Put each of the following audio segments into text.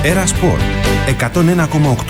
Era Sport 101,8.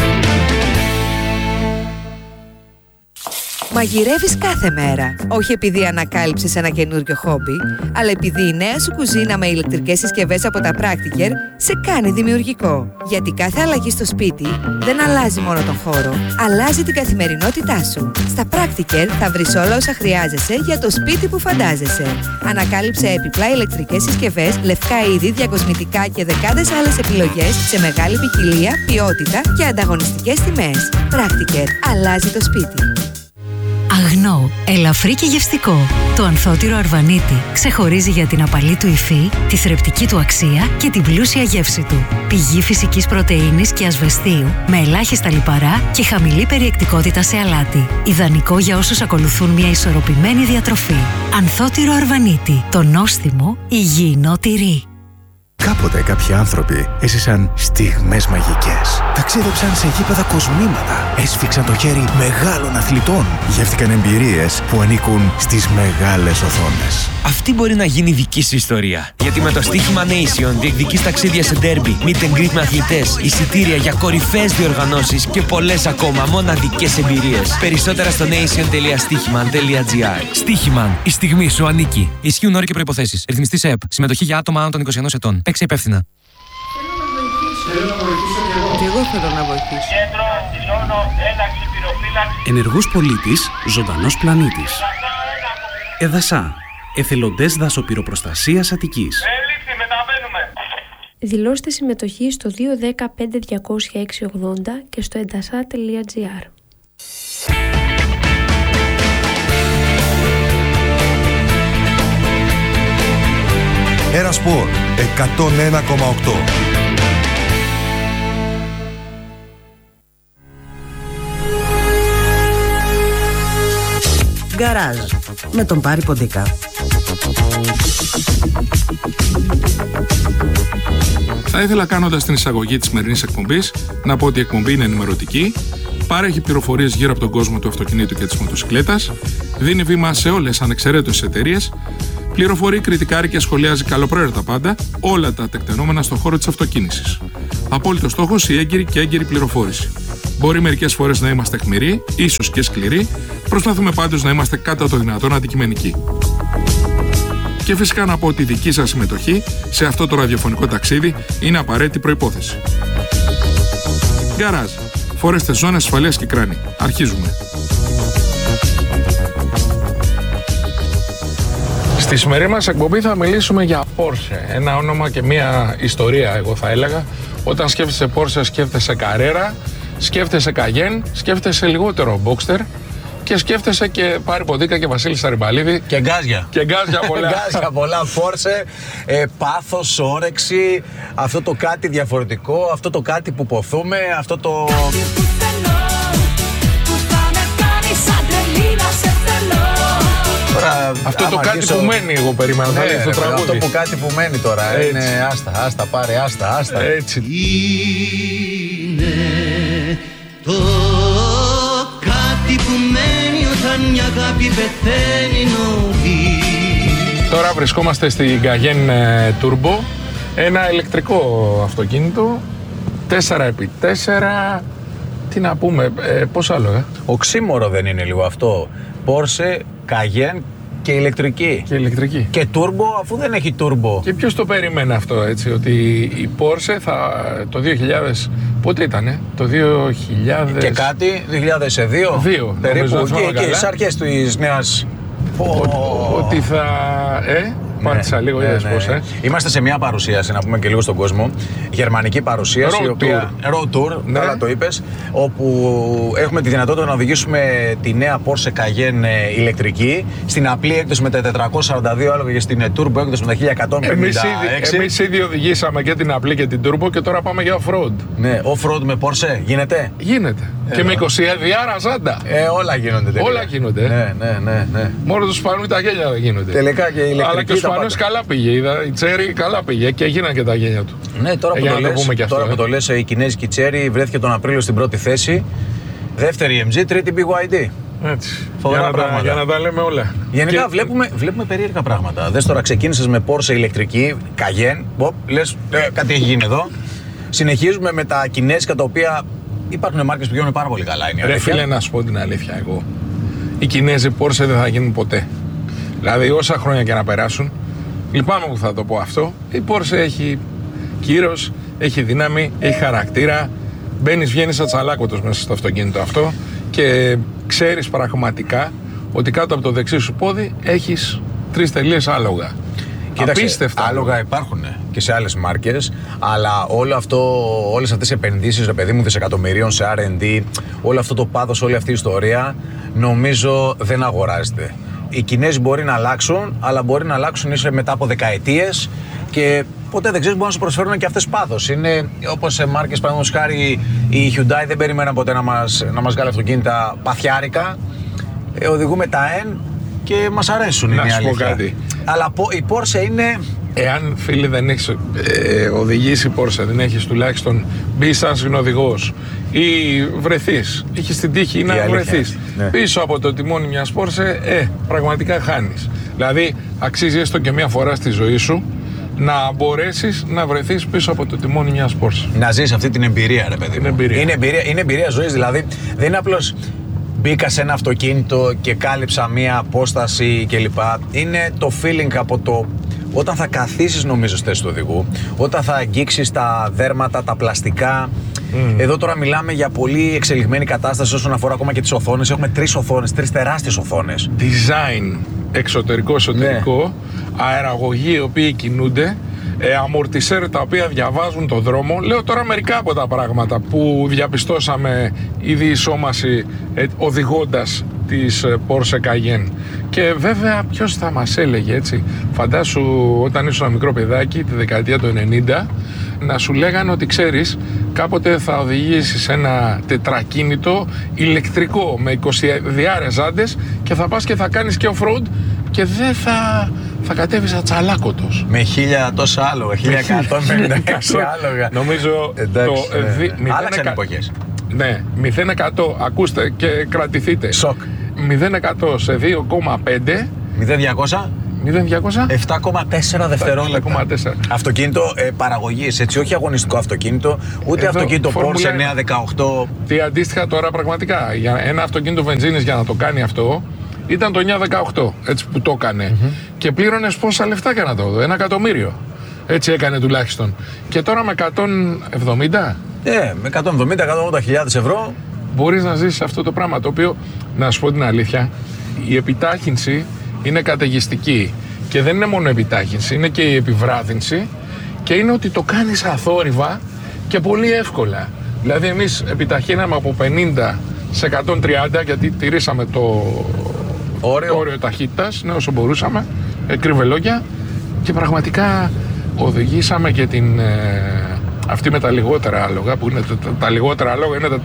Μαγειρεύεις κάθε μέρα, όχι επειδή ανακάλυψες ένα καινούριο χόμπι, αλλά επειδή η νέα σου κουζίνα με ηλεκτρικές συσκευές από τα Practiker σε κάνει δημιουργικό. Γιατί κάθε αλλαγή στο σπίτι δεν αλλάζει μόνο τον χώρο, αλλάζει την καθημερινότητά σου. Στα Practiker θα βρεις όλα όσα χρειάζεσαι για το σπίτι που φαντάζεσαι. Ανακάλυψε έπιπλα, ηλεκτρικές συσκευές, λευκά είδη, διακοσμητικά και δεκάδες άλλες επιλογές σε μεγάλη ποικιλία, ποιότητα και ανταγωνιστικές τιμές. Practiker, αλλάζει το σπίτι. Αγνό, ελαφρύ και γευστικό. Το ανθότυρο Αρβανίτη ξεχωρίζει για την απαλή του υφή, τη θρεπτική του αξία και την πλούσια γεύση του. Πηγή φυσικής πρωτεΐνης και ασβεστίου, με ελάχιστα λιπαρά και χαμηλή περιεκτικότητα σε αλάτι. Ιδανικό για όσους ακολουθούν μια ισορροπημένη διατροφή. Ανθότυρο Αρβανίτη, το νόστιμο υγιεινό τυρί. Κάποτε κάποιοι άνθρωποι έζησαν στιγμές μαγικές. Ταξίδεψαν σε γήπεδα κοσμήματα. Έσφιξαν το χέρι μεγάλων αθλητών. Γεύτηκαν εμπειρίες που ανήκουν στις μεγάλες οθόνες. Αυτή μπορεί να γίνει δική σου ιστορία. Γιατί με το στοίχημα Nation διεκδικείς ταξίδια σε ντέρμπι, meet and greet με αθλητές, εισιτήρια για κορυφαίες διοργανώσεις και πολλές ακόμα μοναδικές εμπειρίες. Περισσότερα στο nation.stichiman.gr. Stichiman, η στιγμή σου ανήκει. Ισχύουν όροι και προϋποθέσεις. Ρυθμιστής ΕΕΠ. Συμμετοχή για άτομα άνω των 21 ετών. Παίξε υπεύθυνα. Και εγώ θέλω να βοηθήσω. Ενεργός πολίτης, ζωντανός πλανήτης. ΕΔΑΣΑ. Εθελοντές δασοπυροπροστασίας Αττικής. Δηλώστε συμμετοχή στο 210-5200-680 και στο edasa.gr. Era Sport 101,8. Γκαράζ με τον Πάρη Ποντικά. Θα ήθελα, κάνοντας την εισαγωγή της σημερινής εκπομπής, να πω ότι η εκπομπή είναι ενημερωτική, παρέχει πληροφορίες γύρω από τον κόσμο του αυτοκινήτου και της μοτοσυκλέτας, δίνει βήμα σε όλες ανεξαιρέτως εταιρείες, πληροφορεί, κριτικάρει και σχολιάζει καλοπροαίρετα πάντα όλα τα τεκτενόμενα στον χώρο της αυτοκίνησης. Απόλυτος στόχος η έγκυρη και έγκυρη πληροφόρηση. Μπορεί μερικές φορές να είμαστε αιχμηροί, ίσως και σκληροί, προσπαθούμε πάντως να είμαστε κατά το δυνατόν αντικειμενικοί. Και φυσικά να πω ότι η δική σας συμμετοχή σε αυτό το ραδιοφωνικό ταξίδι είναι απαραίτητη προϋπόθεση. Γκαράζ. Φορέστε ζώνες ασφαλείας και κράνη. Αρχίζουμε. Στη σημερινή μας εκπομπή θα μιλήσουμε για Porsche. Ένα όνομα και μια ιστορία, εγώ θα έλεγα. Όταν σκέφτεσαι Porsche, σκέφτεσαι Carrera, σκέφτεσαι Cayenne, σκέφτεσαι λιγότερο Boxster και σκέφτεσαι και Πάρη Ποντίκα και Βασίλη Σαριμπαλίδη. Και γκάζια. Και γκάζια πολλά. Γκάζια πολλά. Porsche, πάθος, όρεξη, αυτό το κάτι διαφορετικό, αυτό το κάτι που ποθούμε, αυτό το... Τώρα, αυτό το κάτι που μένει, εγώ περίμενα. Ναι, αυτό που κάτι που μένει τώρα. Έτσι. Είναι άστα, πάρε, άστα. Έτσι. Είναι το κάτι που μένει όταν μια αγάπη πεθαίνει νωρίς. Τώρα βρισκόμαστε στην Cayenne Turbo, ένα ηλεκτρικό αυτοκίνητο, 4x4, τι να πούμε, πώς άλλο, Οξύμορο δεν είναι λίγο αυτό? Porsche, Cayenne και ηλεκτρική. Και turbo, αφού δεν έχει turbo. Και ποιος το περίμενε αυτό, έτσι, ότι η Porsche το 2000, πότε ήτανε, το 2000... Και κάτι, 2002, περίπου, και στις αρχές της νέας... Ότι θα... Πάτησα λίγο, είδες πώς, Είμαστε σε μια παρουσίαση, να πούμε και λίγο στον κόσμο. Γερμανική παρουσίαση, η οποία... Road Tour, καλά το είπες. Όπου έχουμε τη δυνατότητα να οδηγήσουμε τη νέα Porsche Cayenne ηλεκτρική στην απλή έκδοση με τα 442 άλογα και στην Turbo έκδοση με τα 1156. Εμείς ήδη οδηγήσαμε και την απλή και την Turbo και τώρα πάμε για off-road. Ναι, off-road με Porsche γίνεται? Γίνεται. Και με 20 διάρα ζάντα. Όλα γίνονται τελικά. Όλα γίνονται. Ναι. Μόνο του Σπανού τα γέλια δεν γίνονται. Τελικά και η ηλεκτρική. Αλλά και ο Σπανός καλά πήγε. Είδα, η Τσέρι καλά πήγε και έγιναν και τα γέλια του. Ναι, τώρα που το λες, η κινέζικη Τσέρι βρέθηκε τον Απρίλιο στην πρώτη θέση. Δεύτερη MG, τρίτη BYD. Έτσι. Για να τα λέμε όλα. Γενικά βλέπουμε περίεργα πράγματα. Δες τώρα, ξεκίνησες με Porsche ηλεκτρική, Cayenne, λες κάτι έχει γίνει εδώ. Συνεχίζουμε με τα κινέζικα, τα οποία υπάρχουν μάρκες που γίνονται πάρα πολύ καλά. Είναι ρε φίλε, να σου πω την αλήθεια εγώ. Οι Κινέζοι Porsche δεν θα γίνουν ποτέ. Δηλαδή όσα χρόνια και να περάσουν, λυπάμαι που θα το πω αυτό, η Porsche έχει κύρος, έχει δύναμη, έχει χαρακτήρα. Μπαίνεις, βγαίνεις σαν τσαλάκωτος μέσα στο αυτοκίνητο αυτό και ξέρεις πραγματικά ότι κάτω από το δεξί σου πόδι έχεις 3 τελείες άλογα. Κοίταξε, απίστευτα άλογα υπάρχουν και σε άλλες μάρκες, αλλά όλες αυτές οι επενδύσεις, ρε παιδί μου, δισεκατομμυρίων σε R&D, όλο αυτό το πάθος, όλη αυτή η ιστορία, νομίζω δεν αγοράζεται. Οι Κινέζοι μπορεί να αλλάξουν, αλλά μπορεί να αλλάξουν ίσως μετά από δεκαετίες και ποτέ δεν ξέρεις, μπορούν να σου προσφέρουν και αυτές πάθος. Είναι όπως σε μάρκες, παραδείγματος χάρη, η Hyundai δεν περίμεναν ποτέ να μας βγάλει αυτοκίνητα παθιάρικα. Οδηγούμε τα N και μας αρέσουν, είναι η αλήθεια. Κάτι. Αλλά η Porsche είναι... Εάν, φίλοι, δεν έχεις οδηγήσει Porsche, δεν έχεις τουλάχιστον μπει σαν συνοδηγός ή βρεθείς, έχεις την τύχη να βρεθείς πίσω από το τιμόνι μιας Porsche, πραγματικά χάνεις. Δηλαδή, αξίζει έστω και μια φορά στη ζωή σου να μπορέσεις να βρεθείς πίσω από το τιμόνι μιας Porsche. Να ζεις αυτή την εμπειρία, ρε παιδί μου. Είναι εμπειρία ζωής, δηλαδή δεν είναι απλώς μπήκα σε ένα αυτοκίνητο και κάλυψα μία απόσταση κλπ. Είναι το feeling από το όταν θα καθίσεις, νομίζω, στη θέση του οδηγού, όταν θα αγγίξεις τα δέρματα, τα πλαστικά. Εδώ τώρα μιλάμε για πολύ εξελιγμένη κατάσταση όσον αφορά ακόμα και τις οθόνες. Έχουμε 3 οθόνες, 3 τεράστιες οθόνες. Design εξωτερικό, εσωτερικό, αεραγωγοί οι οποίοι κινούνται, αμορτισέρ τα οποία διαβάζουν το δρόμο. Λέω τώρα μερικά από τα πράγματα που διαπιστώσαμε η διεισόμαση οδηγώντας της Porsche Cayenne. Και βέβαια ποιος θα μας έλεγε, έτσι, φαντάσου όταν ήσουν ένα μικρό παιδάκι τη δεκαετία του 90 να σου λέγανε ότι ξέρεις κάποτε θα οδηγήσεις ένα τετρακίνητο ηλεκτρικό με 20 ζάντες και θα πας και θα κάνεις και off-road και δεν θα κατέβεις ατσαλάκωτος. Με 1000 τόσα άλογα, 1156 άλογα. Νομίζω άλλαξαν εποχές. Ναι, 0-100, ακούστε και κρατηθείτε. Σοκ. 0-100 σε 2,5. 0-200. 7,4 δευτερόλεπτα. Αυτοκίνητο παραγωγής, έτσι, όχι αγωνιστικό αυτοκίνητο, ούτε εδώ, αυτοκίνητο Porsche 918. Τι αντίστοιχα τώρα πραγματικά, για ένα αυτοκίνητο βενζίνης για να το κάνει αυτό, ήταν το 918, έτσι που το έκανε. Και πλήρωνες πόσα λεφτά για να το δω, 1 εκατομμύριο. Έτσι έκανε τουλάχιστον. Και τώρα με 170. Με 170-180.000 ευρώ μπορείς να ζήσεις αυτό το πράγμα, το οποίο, να σου πω την αλήθεια, η επιτάχυνση είναι καταιγιστική και δεν είναι μόνο επιτάχυνση, είναι και η επιβράδυνση και είναι ότι το κάνεις αθόρυβα και πολύ εύκολα. Δηλαδή εμείς επιταχύναμε από 50 σε 130 γιατί τηρήσαμε το όριο ταχύτητας, ναι, όσο μπορούσαμε, κρυβελόγια, και πραγματικά οδηγήσαμε και την... αυτή με τα λιγότερα άλογα, που είναι τα λιγότερα άλογα είναι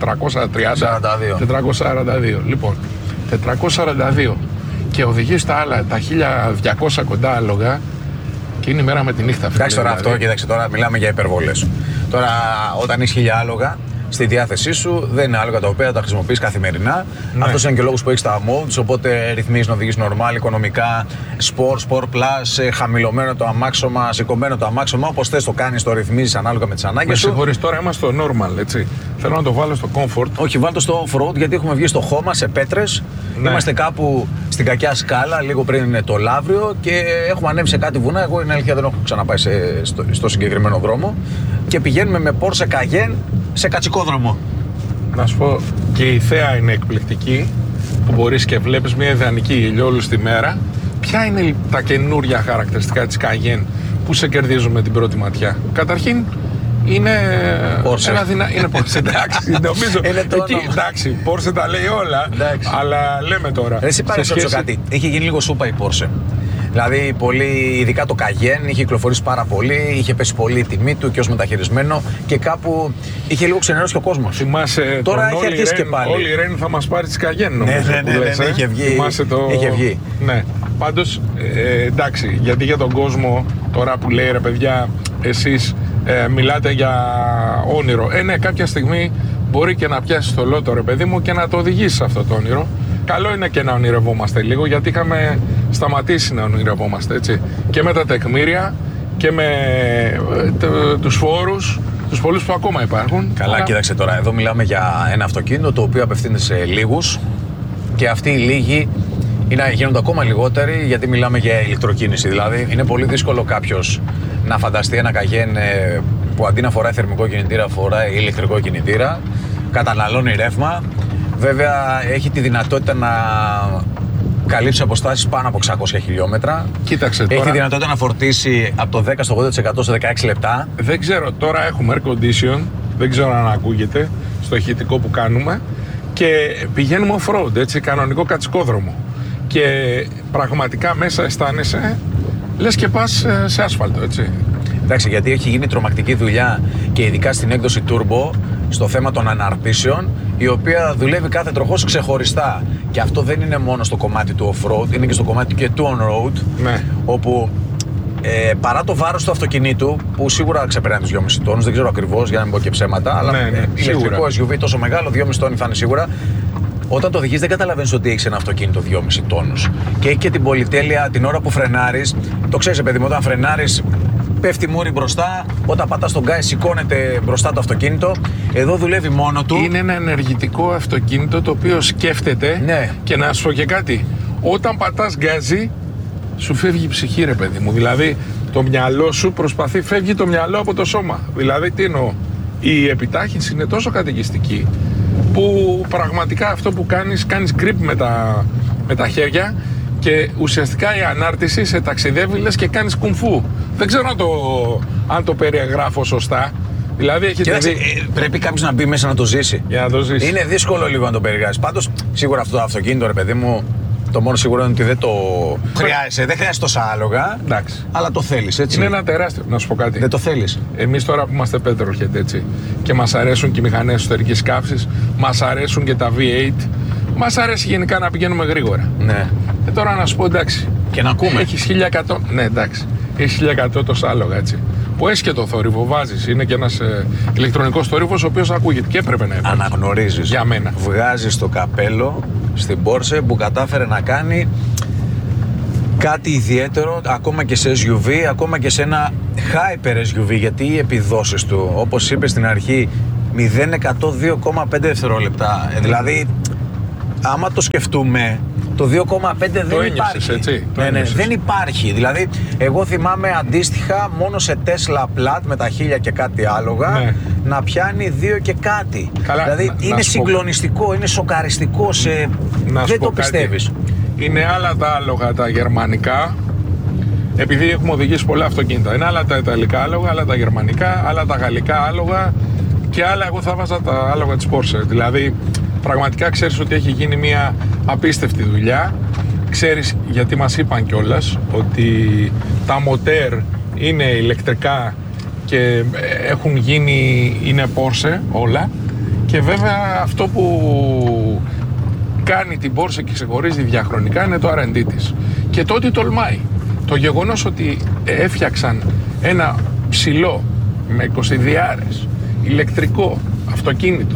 442. Λοιπόν, 442 και οδηγείς τα άλλα, τα 1200 κοντά άλογα και είναι η μέρα με τη νύχτα. Εντάξει τώρα αυτό, κοίταξε, τώρα μιλάμε για υπερβολές. Τώρα όταν είσαι 1000 άλογα στη διάθεσή σου, δεν είναι άλογα τα οποία τα χρησιμοποιείς καθημερινά. Ναι. Αυτός είναι και ο λόγος που έχεις τα modes, οπότε ρυθμίζεις να οδηγείς normal, οικονομικά, sport plus, χαμηλωμένο το αμάξωμα, σηκωμένο το αμάξωμα. Όπως θες το κάνεις, το ρυθμίζεις ανάλογα με τις ανάγκες σου. Με συγχωρείς, τώρα είμαστε στο normal, έτσι. Θέλω να το βάλω στο comfort. Όχι, βάλω το στο off-road, γιατί έχουμε βγει στο χώμα, σε πέτρες. Ναι. Είμαστε κάπου στην κακιά σκάλα, λίγο πριν το Λαύριο, και έχουμε ανέβει σε κάτι βουνά. Εγώ, είναι αλήθεια, δεν έχω ξαναπάει στο συγκεκριμένο δρόμο. Και πηγαίνουμε με Porsche Cayenne σε κατσικόδρομο. Να σου πω, και η θέα είναι εκπληκτική, που μπορείς και βλέπεις μια ιδανική ηλιόλουστη τη μέρα. Ποια είναι τα καινούρια χαρακτηριστικά της Cayenne που σε κερδίζουν με την πρώτη ματιά? Καταρχήν, είναι Porsche. Είναι Porsche, εντάξει, νομίζω. Εντάξει, Porsche τα λέει όλα, εντάξει. Αλλά λέμε τώρα. Εσύ πάρεις κάτι. Είχε γίνει λίγο σούπα η Porsche. Δηλαδή, πολύ, ειδικά το Cayenne είχε κυκλοφορήσει πάρα πολύ, είχε πέσει πολύ η τιμή του και ως μεταχειρισμένο και κάπου είχε λίγο ξενερώσει ο κόσμος. Θυμάσαι τώρα έχει αρχίσει και πάλι. Όλη η Ρεν θα μας πάρει τις Cayenne, νομίζω. Ναι, είχε βγει. Είχε βγει. Ναι. Πάντως, εντάξει, γιατί για τον κόσμο τώρα που λέει, ρε παιδιά, εσείς μιλάτε για όνειρο. Ναι, κάποια στιγμή μπορεί και να πιάσεις το λότο, ρε παιδί μου, και να το οδηγήσεις αυτό το όνειρο. Καλό είναι και να ονειρευόμαστε λίγο, γιατί είχαμε σταματήσει να ονειρευόμαστε, έτσι. Και με τα τεκμήρια και με τους φόρους τους πολλούς που ακόμα υπάρχουν. Καλά, κοίταξε τώρα. Εδώ μιλάμε για ένα αυτοκίνητο το οποίο απευθύνεται σε λίγους και αυτοί οι λίγοι γίνονται ακόμα λιγότεροι γιατί μιλάμε για ηλεκτροκίνηση. Δηλαδή, είναι πολύ δύσκολο κάποιος να φανταστεί ένα Cayenne που αντί να φοράει θερμικό κινητήρα, φοράει ηλεκτρικό κινητήρα, καταναλώνει ρεύμα. Βέβαια, έχει τη δυνατότητα να καλύψει αποστάσεις πάνω από 600 χιλιόμετρα. Κοίταξε τώρα. Έχει τη δυνατότητα να φορτίσει από το 10% στο 80% σε 16 λεπτά. Δεν ξέρω, τώρα έχουμε air condition, δεν ξέρω αν ακούγεται στο ηχητικό που κάνουμε και πηγαίνουμε off-road, έτσι, κανονικό κατσικόδρομο. Και πραγματικά μέσα αισθάνεσαι, λες και πας σε άσφαλτο, έτσι. Εντάξει, γιατί έχει γίνει τρομακτική δουλειά και ειδικά στην έκδοση Turbo στο θέμα των αναρτήσεων, η οποία δουλεύει κάθε τροχός ξεχωριστά. Και αυτό δεν είναι μόνο στο κομμάτι του off-road, είναι και στο κομμάτι και του on-road, ναι. Όπου παρά το βάρος του αυτοκινήτου, που σίγουρα ξεπερνάει τους 2,5 τόνους, δεν ξέρω ακριβώς για να μην πω και ψέματα, αλλά ηλεκτρικό SUV τόσο μεγάλο, 2,5 τόνοι θα είναι σίγουρα. Όταν το οδηγείς δεν καταλαβαίνεις ότι έχεις ένα αυτοκίνητο 2,5 τόνους. Και έχει και την πολυτέλεια την ώρα που φρενάρεις. Το ξέρεις, παιδί μου, όταν φρενάρεις πέφτει μούρι μπροστά, όταν πατάς τον γκάζι σηκώνεται μπροστά το αυτοκίνητο. Εδώ δουλεύει μόνο του. Είναι ένα ενεργητικό αυτοκίνητο το οποίο σκέφτεται. Ναι. Και να σου πω και κάτι. Όταν πατάς γκάζι, σου φεύγει η ψυχή, ρε παιδί μου. Δηλαδή, το μυαλό σου προσπαθεί, φεύγει το μυαλό από το σώμα. Δηλαδή, τι εννοώ. Η επιτάχυνση είναι τόσο κατοικιστική που πραγματικά αυτό που κάνεις grip με τα χέρια και ουσιαστικά η ανάρτηση σε ταξιδεύει λες και κάνεις κουμφού. Δεν ξέρω αν το περιγράφω σωστά. Δηλαδή έχετε δει... πρέπει κάποιος να μπει μέσα να το ζήσει. Για να το ζήσει. Είναι δύσκολο λίγο να το περιγράψεις. Πάντως σίγουρα αυτό το αυτοκίνητο, ρε παιδί μου, το μόνο σίγουρο είναι ότι δεν το χρειάζεσαι. Δεν χρειάζεται τόσα άλογα. Εντάξει. Αλλά το θέλεις, έτσι. Είναι ένα τεράστιο. Να σου πω κάτι. Δεν το θέλεις. Εμείς τώρα που είμαστε petrolhead, έτσι, και μας αρέσουν και οι μηχανές εσωτερικής καύσης, μας αρέσουν και τα V8, μας αρέσει γενικά να πηγαίνουμε γρήγορα. Ναι. Τώρα να σου πω, εντάξει. Και να ακούμε. Έχεις 1100. Ναι, εντάξει. Έχεις 1100 τόσα άλογα, έτσι. Που έχει και το θόρυβο, βάζεις. Είναι και ένας ηλεκτρονικός θόρυβος ο οποίος ακούγεται και έπρεπε να υπάρχει. Αναγνωρίζεις. Για μένα. Βγάζεις το καπέλο στην Porsche που κατάφερε να κάνει κάτι ιδιαίτερο ακόμα και σε SUV, ακόμα και σε ένα hyper SUV, γιατί οι επιδόσεις του, όπως είπε στην αρχή, 0-100 2,5 δευτερόλεπτα. Δηλαδή, άμα το σκεφτούμε, το 2,5 δεν υπάρχει. Έτσι, δεν υπάρχει. Δηλαδή, εγώ θυμάμαι αντίστοιχα μόνο σε Tesla Plaid με τα 1000 και κάτι άλογα να πιάνει 2 και κάτι. Καλά, δηλαδή, είναι συγκλονιστικό, είναι σοκαριστικό. Δεν το πιστεύεις. Είναι άλλα τα άλογα τα γερμανικά, επειδή έχουμε οδηγήσει πολλά αυτοκίνητα. Είναι άλλα τα ιταλικά άλογα, άλλα τα γερμανικά, άλλα τα γαλλικά άλογα και άλλα εγώ θα βάζα τα άλογα της Porsche. Δηλαδή, πραγματικά ξέρεις ότι έχει γίνει μια απίστευτη δουλειά. Ξέρεις, γιατί μας είπαν κιόλας ότι τα μοτέρ είναι ηλεκτρικά και έχουν γίνει, είναι Porsche όλα. Και βέβαια αυτό που κάνει την Porsche και ξεχωρίζει διαχρονικά είναι το R&D της. Και τότε τολμάει. Το γεγονός ότι έφτιαξαν ένα ψηλό με 20 διάρες ηλεκτρικό αυτοκίνητο,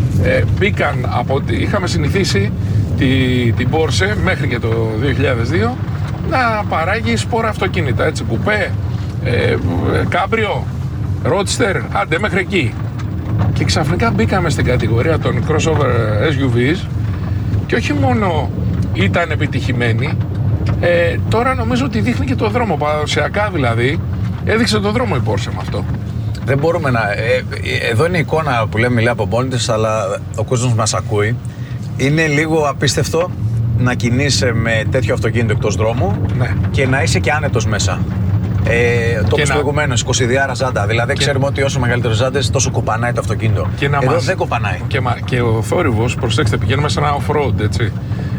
μπήκαν είχαμε συνηθίσει την Porsche μέχρι και το 2002 να παράγει σπόρα αυτοκίνητα, έτσι, κουπέ, κάμπριο, ρότστερ, άντε μέχρι εκεί. Και ξαφνικά μπήκαμε στην κατηγορία των crossover SUVs και όχι μόνο ήταν επιτυχημένοι, τώρα νομίζω ότι δείχνει και το δρόμο, παραδοσιακά δηλαδή, έδειξε το δρόμο η Porsche με αυτό. Δεν μπορούμε να... εδώ είναι η εικόνα που λέμε, μιλάει από μόνη της, αλλά ο κόσμος μας ακούει. Είναι λίγο απίστευτο να κινείσαι με τέτοιο αυτοκίνητο εκτός δρόμου και να είσαι και άνετος μέσα. Το είπες προηγουμένως, 20 διάρα ζάντα. Δηλαδή ξέρουμε ότι όσο μεγαλύτερες ζάντες, τόσο κοπανάει το αυτοκίνητο. Εδώ δεν κοπανάει. Και ο θόρυβος, προσέξτε, πηγαίνουμε σε ένα off-road, έτσι.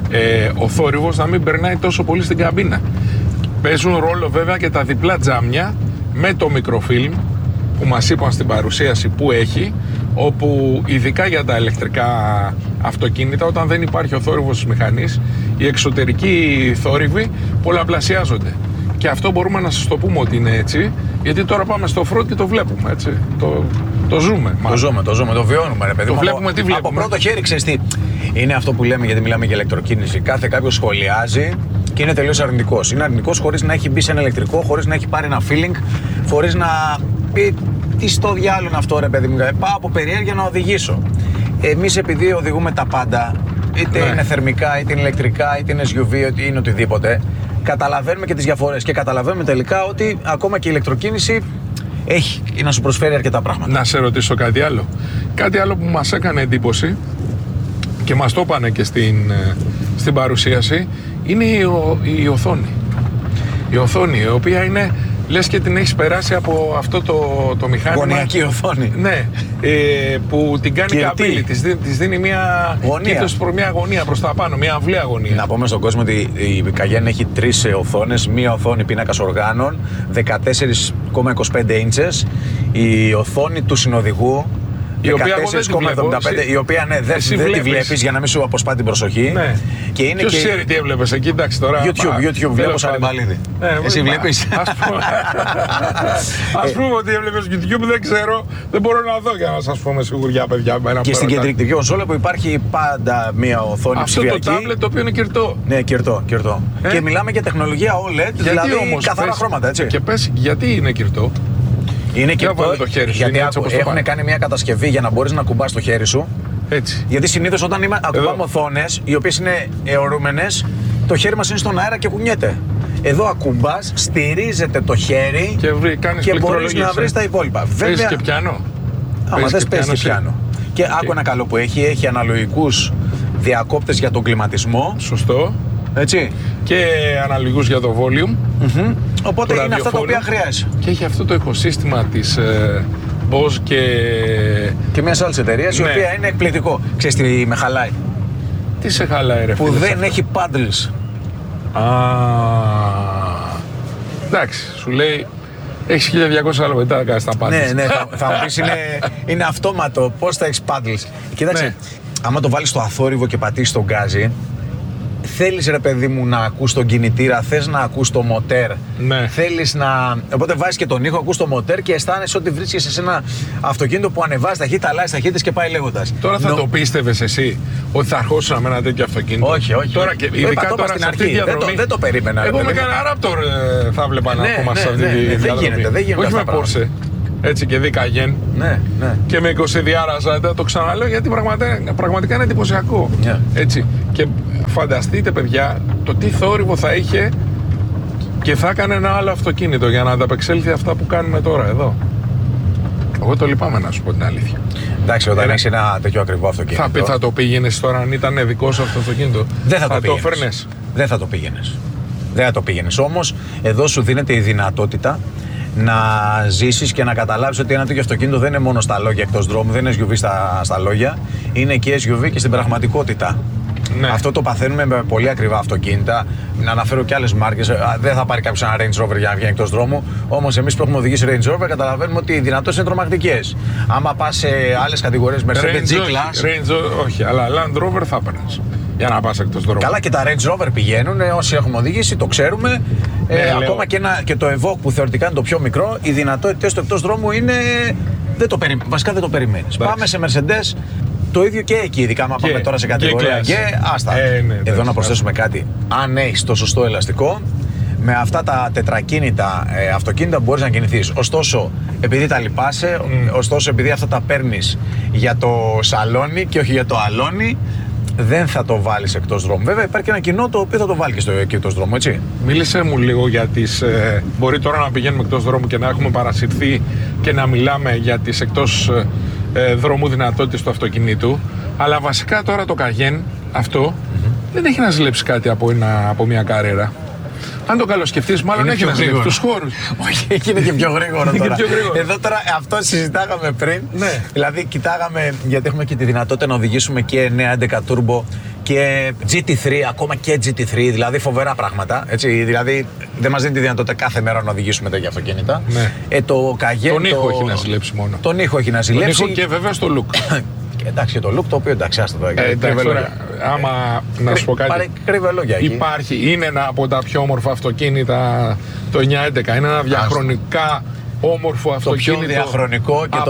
Ο θόρυβος να μην περνάει τόσο πολύ στην καμπίνα. Παίζουν ρόλο βέβαια και τα διπλά τζάμια με το μικροφίλμ που μας είπαν στην παρουσίαση που έχει, όπου ειδικά για τα ηλεκτρικά αυτοκίνητα, όταν δεν υπάρχει ο θόρυβος της μηχανής, οι εξωτερικοί θόρυβοι πολλαπλασιάζονται. Και αυτό μπορούμε να σας το πούμε ότι είναι έτσι, γιατί τώρα πάμε στο off-road και το βλέπουμε, έτσι. Το ζούμε. Το βιώνουμε, ρε παιδί. Το βλέπουμε, τι βλέπουμε. Από πρώτο χέρι, ξέρεις τι. Είναι αυτό που λέμε, γιατί μιλάμε για ηλεκτροκίνηση. Κάθε κάποιος σχολιάζει και είναι τελείως αρνητικός. Είναι αρνητικός χωρίς να έχει μπει σε ένα ηλεκτρικό, χωρίς να έχει πάρει ένα feeling, χωρίς να πει τι στο διάλογο είναι αυτό, ρε παιδί μου. Πάω από περιέργεια να οδηγήσω. Εμείς επειδή οδηγούμε τα πάντα, είτε είναι θερμικά, είτε είναι ηλεκτρικά, είτε είναι SUV, είτε είναι οτιδήποτε, καταλαβαίνουμε και τις διαφορές και καταλαβαίνουμε τελικά ότι ακόμα και η ηλεκτροκίνηση έχει να σου προσφέρει αρκετά πράγματα. Να σε ρωτήσω κάτι άλλο. Κάτι άλλο που μας έκανε εντύπωση και μας το είπανε και στην παρουσίαση είναι η οθόνη. Η οθόνη, η οποία είναι, λες και την έχεις περάσει από αυτό το μηχάνημα. Γωνιακή οθόνη. Ναι, που την κάνει καμπύλη, της δίνει μια γωνία προς τα πάνω, μια αυλαία γωνία. Να πούμε στον κόσμο ότι η Cayenne έχει 3 οθόνες, μία οθόνη πίνακας οργάνων, 14,25 ίντσες, η οθόνη του συνοδηγού, 14,75, η οποία ναι, δεν τη βλέπεις για να μην σου αποσπά την προσοχή. Ναι. Και είναι ποιος ξέρει τι έβλεπες εκεί, εντάξει τώρα. YouTube, βλέπω Σαρυμπαλίδη. Εσύ βλέπεις. Ας πούμε ότι έβλεπες YouTube, δεν ξέρω, δεν μπορώ να δω για να σας πούμε σιγουριά, παιδιά. Και στην κεντρική κονσόλα που υπάρχει πάντα μία οθόνη ψηφιακή. Αυτό το τάμπλετ το οποίο είναι κυρτό. Ναι, κυρτό. Και μιλάμε για τεχνολογία OLED, δηλαδή καθαρά χρώματα, έτσι. Και πες, γιατί είναι κυρτό? Είναι και το χέρι σου. Γιατί έχουν κάνει μια κατασκευή για να μπορείς να κουμπάς το χέρι σου. Έτσι. Γιατί συνήθως όταν ακουμπάμε οθόνες, οι οποίες είναι αιωρούμενες, το χέρι μας είναι στον αέρα και κουνιέται. Εδώ ακουμπάς, στηρίζεται το χέρι και μπορείς να βρεις τα υπόλοιπα. Παίζεις και πιάνο. Άμα θες παίζεις πιάνο. Και άκου ένα καλό που έχει αναλογικούς διακόπτες για τον κλιματισμό. Σωστό. Έτσι. Και αναλογικούς για το volume. Οπότε είναι αυτά τα οποία χρειάζεσαι. Και έχει αυτό το οικοσύστημα της Bose και μιας άλλης εταιρείας, η οποία είναι εκπληκτικό. Ξέρεις τι με χαλάει? Τι σε χαλάει, ρε φίλε? Που δεν έχει paddles. Εντάξει, σου λέει έχεις 1200 άλλο μετά να κάνεις τα paddles. Ναι, θα μου πεις είναι αυτόματο. Πώς θα έχεις paddles? Κοίταξε, άμα το βάλεις στο αθόρυβο και πατήσεις τον γκάζι, θέλεις, ρε παιδί μου, να ακούς τον κινητήρα, θες να ακούς το μοτέρ. Θέλεις να. Οπότε βάζεις και τον ήχο, ακούς το μοτέρ και αισθάνεσαι ότι βρίσκεσαι σε ένα αυτοκίνητο που ανεβάζει ταχύτητα, αλλάζει ταχύτητες και πάει λέγοντας. Τώρα θα το πίστευες εσύ ότι θα αρχόσουν με ένα τέτοιο αυτοκίνητο? Όχι. Τώρα και ειδικά τώρα στην αρχή. Δεν το περίμενα. Εγώ με κανένα Raptor θα βλέπα να ακόμα σε αυτή τη διαδρομή. Δεν γίνεται. Όχι με Porsche. Έτσι και δει Cayenne. Ναι. Και με 20 το ξαναλέω γιατί πραγματικά είναι εντυπωσιακό. Έτσι. Και φανταστείτε, παιδιά, το τι θόρυβο θα είχε και θα έκανε ένα άλλο αυτοκίνητο για να ανταπεξέλθει αυτά που κάνουμε τώρα εδώ. Εγώ το λυπάμαι, να σου πω την αλήθεια. Εντάξει, όταν έχεις ένα τέτοιο ακριβό αυτοκίνητο. Θα το πήγαινες τώρα αν ήταν δικό σου αυτό το αυτοκίνητο? Δεν θα το έφερνες? Δεν θα το πήγαινες. Όμως εδώ σου δίνεται η δυνατότητα να ζήσεις και να καταλάβεις ότι ένα τέτοιο αυτοκίνητο δεν είναι μόνο στα λόγια εκτός δρόμου, δεν είναι SUV στα λόγια, είναι και SUV και στην πραγματικότητα. Ναι. Αυτό το παθαίνουμε με πολύ ακριβά αυτοκίνητα. Να αναφέρω και άλλες μάρκες. Δεν θα πάρει κάποιος ένα Range Rover για να βγαίνει εκτός δρόμου. Όμως εμείς που έχουμε οδηγήσει Range Rover καταλαβαίνουμε ότι οι δυνατότητες είναι τρομακτικές. Άμα πας σε άλλες κατηγορίες, Mercedes G-Class. Range όχι, αλλά Land Rover θα παίρνεις για να πας εκτός δρόμου. Καλά, και τα Range Rover πηγαίνουν, όσοι έχουμε οδηγήσει το ξέρουμε. Ακόμα και το Evoque που θεωρητικά είναι το πιο μικρό, οι δυνατότητες του εκτός δρόμου είναι. Βασικά δεν το περιμένεις. Πάμε σε Mercedes. Το ίδιο και εκεί, ειδικά άμα πάμε τώρα σε κατηγορία και άστα. Εδώ να προσθέσουμε κάτι. Αν έχεις το σωστό ελαστικό, με αυτά τα τετρακίνητα αυτοκίνητα μπορείς να κινηθείς. Ωστόσο, επειδή τα λυπάσαι, ωστόσο επειδή αυτά τα παίρνεις για το σαλόνι και όχι για το αλόνι, δεν θα το βάλεις εκτός δρόμου. Βέβαια, υπάρχει και ένα κοινό το οποίο θα το βάλει και εκτός δρόμου, έτσι. Μίλησε μου λίγο για τις. Μπορεί τώρα να πηγαίνουμε εκτός δρόμου και να έχουμε παρασυρθεί και να μιλάμε για τις εκτός δρόμου δυνατότητες του αυτοκινήτου. Αλλά βασικά τώρα το Cayenne αυτό δεν έχει να ζηλέψει κάτι από μια καρέρα. Αν το καλοσκεφτείς, μάλλον έχει να ζηλέψει τους χώρους. Όχι, είναι και πιο γρήγορο τώρα. Εδώ τώρα αυτό συζητάγαμε πριν. Ναι. Δηλαδή, κοιτάγαμε, γιατί έχουμε και τη δυνατότητα να οδηγήσουμε και 911 Turbo και GT3, ακόμα και GT3, δηλαδή φοβερά πράγματα. Έτσι, δηλαδή, δεν μας δίνει τη δυνατότητα κάθε μέρα να οδηγήσουμε τέτοια αυτοκίνητα. Ναι. Το Cayenne. Τον ήχο έχει να ζηλέψει μόνο. Τον ήχο έχει να ζηλέψει. Τον ήχο και βέβαια στο look. Εντάξει, και το look το οποίο εντάξει, άστο τώρα. Άμα να σου πω κάτι. Υπάρχει, είναι ένα από τα πιο όμορφα αυτοκίνητα το 911. Είναι ένα διαχρονικά όμορφο αυτοκίνητο. Το πιο διαχρονικό και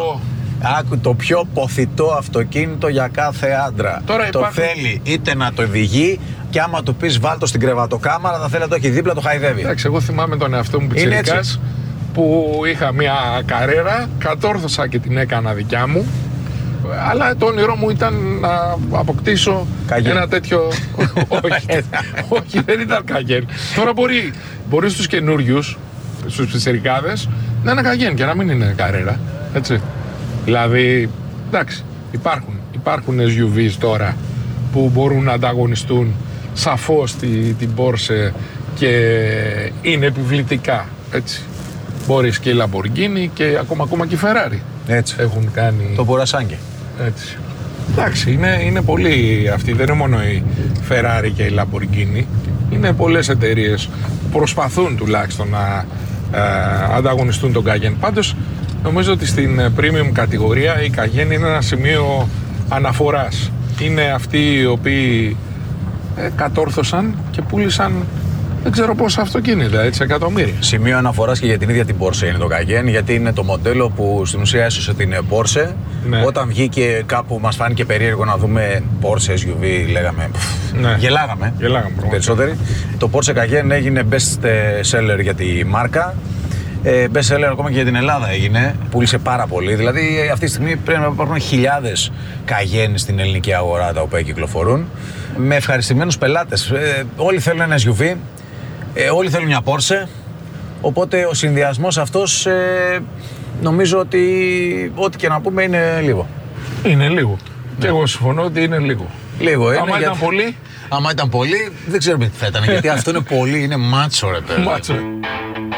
το πιο ποθητό αυτοκίνητο για κάθε άντρα. Τώρα το θέλει είτε να το οδηγεί και άμα του πεις βάλτο στην κρεβατοκάμαρα θα θέλει να το έχει δίπλα, το χαϊδεύει. Εντάξει, εγώ θυμάμαι τον εαυτό μου πιτσιρικάς που είχα μια καρέρα, κατόρθωσα και την έκανα δικιά μου. Αλλά το όνειρό μου ήταν να αποκτήσω ένα τέτοιο. Όχι, δεν ήταν Καγέν. Τώρα μπορεί στους καινούριους, στους πιτσιρικάδες, να είναι Καγέν και να μην είναι καρέρα. Έτσι. Δηλαδή, εντάξει, υπάρχουν SUVs τώρα που μπορούν να ανταγωνιστούν σαφώς την Porsche και είναι επιβλητικά. Έτσι. Μπορείς και η Lamborghini και ακόμα και η Ferrari. Έτσι. Έχουν κάνει. Το Πουρασάνκι. Έτσι. Εντάξει, είναι πολλοί αυτοί. Δεν είναι μόνο η Ferrari και η Lamborghini. Είναι πολλές εταιρείες που προσπαθούν τουλάχιστον να ανταγωνιστούν τον Cayenne. Πάντως, νομίζω ότι στην premium κατηγορία η Cayenne είναι ένα σημείο αναφοράς. Είναι αυτοί οι οποίοι κατόρθωσαν και πούλησαν. Δεν ξέρω πόσα αυτοκίνητα, έτσι, εκατομμύρια. Σημείο αναφοράς και για την ίδια την Porsche είναι το Cayenne, γιατί είναι το μοντέλο που στην ουσία έσωσε την Porsche. Ναι. Όταν βγήκε κάπου, μας φάνηκε περίεργο να δούμε Porsche SUV, λέγαμε. Ναι. Γελάγαμε περισσότεροι. Το Porsche Cayenne έγινε best seller για τη μάρκα. Best seller ακόμα και για την Ελλάδα έγινε. Πούλησε πάρα πολύ. Δηλαδή, αυτή τη στιγμή πρέπει να υπάρχουν χιλιάδες Cayenne στην ελληνική αγορά τα οποία κυκλοφορούν. Με ευχαριστημένους πελάτες. Όλοι θέλουν ένα SUV. Όλοι θέλουν μια Porsche, οπότε ο συνδυασμός αυτός νομίζω ότι ό,τι και να πούμε είναι λίγο. Είναι λίγο. Ναι. Και εγώ συμφωνώ ότι είναι λίγο. Λίγο είναι. Άμα ήταν πολύ. Άμα ήταν πολύ, δεν ξέρουμε τι θα ήταν. Γιατί αυτό είναι πολύ, είναι μάτσο ρε παιδί. Μάτσο.